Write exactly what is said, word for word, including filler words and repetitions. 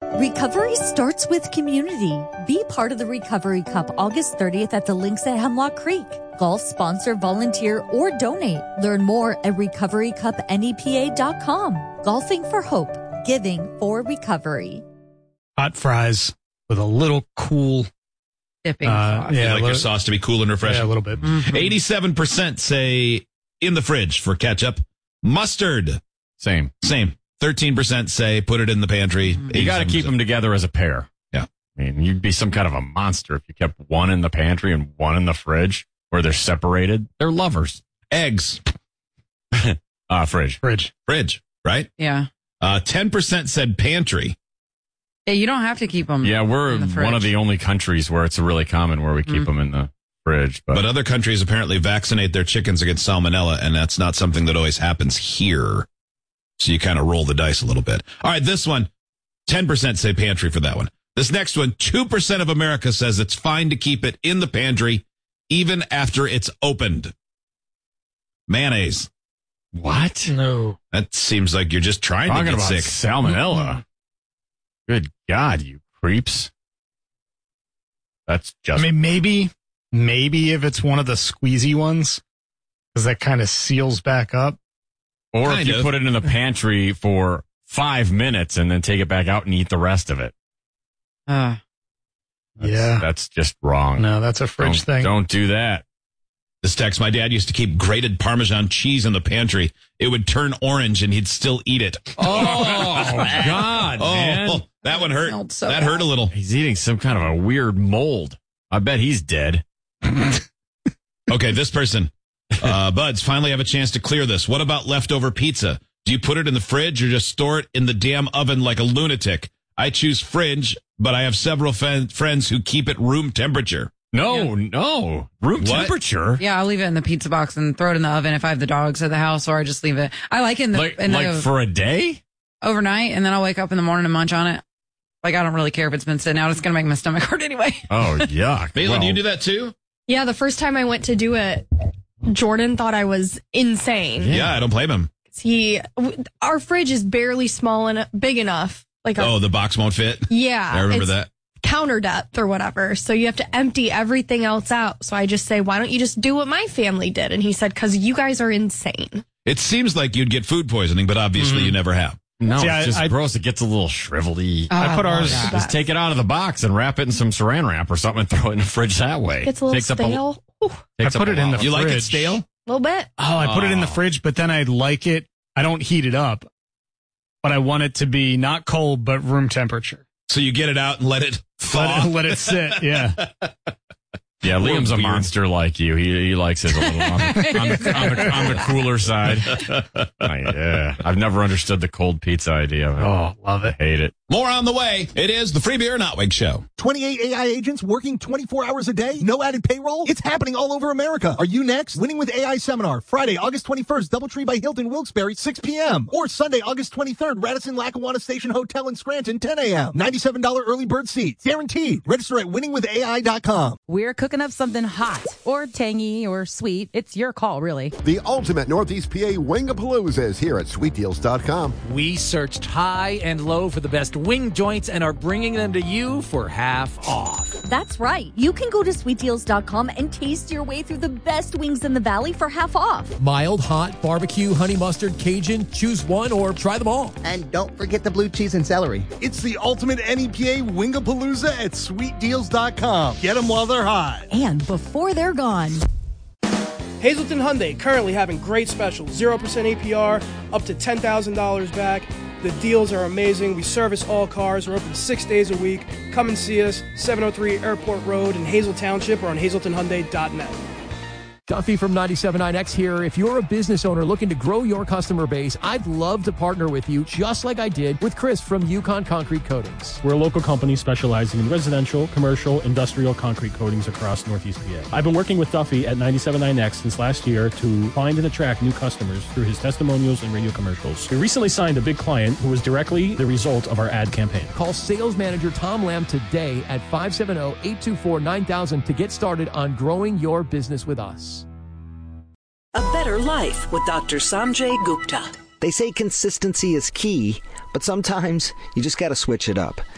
Recovery starts with community. Be part of the Recovery Cup August thirtieth at the Links at Hemlock Creek. Golf, sponsor, volunteer, or donate. Learn more at recovery cup nepa dot com. Golfing for hope. Giving for recovery. Hot fries with a little cool dipping uh, sauce. Yeah, Yeah, like little, your sauce to be cool and refreshing. Yeah, a little bit. Mm-hmm. eighty-seven percent say in the fridge for ketchup. Mustard. Same. Same. thirteen percent say put it in the pantry. You got to keep them together as a pair. Yeah. I mean, you'd be some kind of a monster if you kept one in the pantry and one in the fridge where they're separated. They're lovers. Eggs. uh, fridge. Fridge. Fridge, right? Yeah. Uh, ten percent said pantry. Yeah, you don't have to keep them. Yeah, we're in the fridge. one of the only countries where it's really common where we keep Mm. them in the fridge. But, But other countries apparently vaccinate their chickens against salmonella, and that's not something that always happens here. So you kind of roll the dice a little bit. All right, this one, ten percent say pantry for that one. This next one, two percent of America says it's fine to keep it in the pantry even after it's opened. Mayonnaise. what? No. That seems like you're just trying Talking to get about sick. salmonella. Good God, you creeps. That's I just... mean, maybe, maybe if it's one of the squeezy ones, because that kind of seals back up. or kind if you of. put it in the pantry for five minutes and then take it back out and eat the rest of it. Uh, That's, Yeah. That's just wrong. No, that's a fridge don't, thing. Don't do that. This text, my dad used to keep grated Parmesan cheese in the pantry. It would turn orange and he'd still eat it. Oh, God, Oh, man. that one hurt. Smelled so that bad. hurt a little. He's eating some kind of a weird mold. I bet he's dead. Okay, this person. Uh, Buds, finally have a chance to clear this. What about leftover pizza? Do you put it in the fridge or just store it in the damn oven like a lunatic? I choose fridge, but I have several fan- friends who keep it room temperature. No, no. Room What? temperature? yeah, I'll leave it in the pizza box and throw it in the oven if I have the dogs at the house, or I just leave it. I like it in the, Like, in like the for a day? overnight, and then I'll wake up in the morning and munch on it. Like, I don't really care if it's been sitting out. It's going to make my stomach hurt anyway. Oh, yuck. Bailey, Well, do you do that too? Yeah, the first time I went to do it, Jordan thought I was insane. Yeah, I don't blame him. He, w- our fridge is barely small and big enough. Like, our, Oh, the box won't fit? yeah, I remember it's that. counter depth or whatever. So you have to empty everything else out. So I just say, why don't you just do what my family did? And he said, because you guys are insane. It seems like you'd get food poisoning, but obviously you never have. No, See, it's I- just I- gross. It gets a little shriveledy. I put Oh, ours. yeah. Just take it out of the box and wrap it in some saran wrap or something and throw it in the fridge that way. It's a little Takes up stale. Ooh, I takes put up it a in lot. the You like it fridge. stale? a little bit. Oh, I put it in the Oh. fridge, but then I like it. I don't heat it up, but I want it to be not cold, but room temperature. So you get it out and let it thaw? Let it, let it sit. Yeah. Yeah, We're Liam's a weird. monster like you. He he likes his a little on the, on the, on the, on the cooler side. Oh, yeah, I've never understood the cold pizza idea. Oh, love I it. hate it. More on the way. It is the Free Beer and Outwig Show. twenty-eight A I agents working twenty-four hours a day? No added payroll? It's happening all over America. Are you next? Winning with A I Seminar, Friday, August twenty-first, Doubletree by Hilton, Wilkes-Barre, six p.m. Or Sunday, August twenty-third, Radisson Lackawanna Station Hotel in Scranton, ten a.m. ninety-seven dollars early bird seats. Guaranteed. Register at winning with A I dot com. We're cooking up something hot or tangy or sweet. It's your call, really. The ultimate Northeast P A Wingapalooza is here at sweet deals dot com. We searched high and low for the best wing joints and are bringing them to you for half off. That's right. You can go to sweet deals dot com and taste your way through the best wings in the valley for half off. Mild, hot, barbecue, honey mustard, Cajun, choose one or try them all. And don't forget the blue cheese and celery. It's the ultimate N E P A Wingapalooza at sweet deals dot com. Get them while they're hot. And before they're gone. Hazleton Hyundai currently having great specials. zero percent A P R, up to ten thousand dollars back. The deals are amazing. We service all cars. We're open six days a week. Come and see us, seven oh three Airport Road in Hazel Township or on hazelton hyundai dot net. Duffy from ninety-seven point nine X here. If you're a business owner looking to grow your customer base, I'd love to partner with you, just like I did with Chris from Yukon Concrete Coatings. We're a local company specializing in residential, commercial, industrial concrete coatings across Northeast P A. I've been working with Duffy at ninety-seven point nine X since last year to find and attract new customers through his testimonials and radio commercials. We recently signed a big client who was directly the result of our ad campaign. Call sales manager Tom Lamb today at five seven zero, eight two four, nine thousand to get started on growing your business with us. A better life with Doctor Sanjay Gupta. They say consistency is key, but sometimes you just gotta switch it up.